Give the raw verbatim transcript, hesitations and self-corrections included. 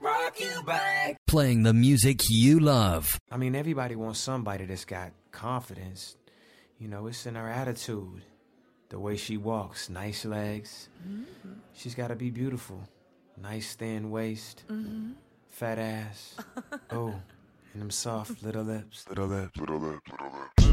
rock you back. Playing the music you love. I mean, everybody wants somebody that's got confidence. You know, it's in her attitude. The way she walks, nice legs. Mm-hmm. She's got to be beautiful. Nice thin waist. Mm-hmm. Fat ass. Oh, and them soft little lips. Little lips, little lips, little lips.